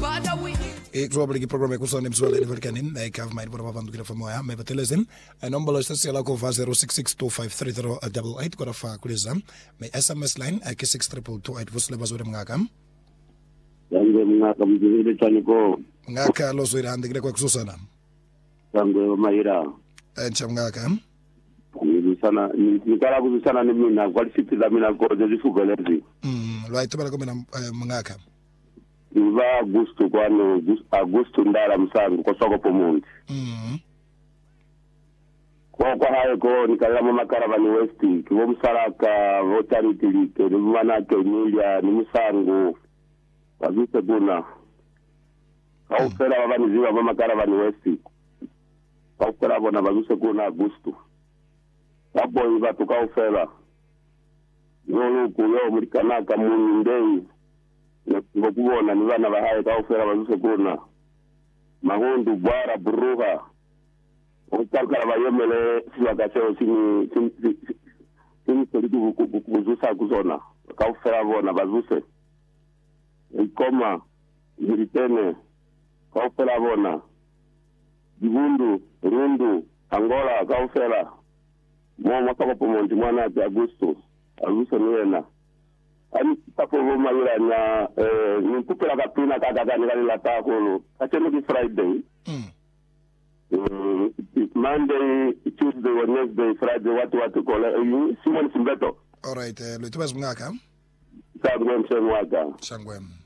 Probably program ekusona emswala levelkanin government bora babantu kila famoya mebatelezim nombolo sesela ko 06253088 kora fa kuleza me SMS line ke 62228 vusle bazore mngaka yange mngaka mjiri chaniko ngaka lozo ira handikile kwa kususana yange maira mngaka sana nikala kuzusana ni mina kwa sipila mina ko zisugelezi lwa itobala ko mina mngaka Iva Augusto kwano Augusto ndala msangu kwa soko pomundi. Kwa hayo ko nikala mama Caravani West kibo msalaka votarity like ni mwana ke Emilia ni msangu wazuse kuna au fera wabani ziwa mama Caravani West au fera bona wazuse kuna Augusto hapo iva tukao fera yolo kuyo mlikanaka munindei ngokubona nibana bahaye kawufera bazuse kuna mahundu bwara buruha ukakala bayemele siwakaseo sini kuzusa kuzona kawufera bona bazuse ikoma militene kawufera bona Digundu Rundu Angola kawufera mwaka pomonti mwana ati Augusto azuse niwena ani tapo mayira na nikupela kapina kaka ni la takolo acheno ki Friday Monday Tuesday Wednesday Friday watu kola Simon Simbeto all right lo tubas mngaka sangwe msemwaka sangwe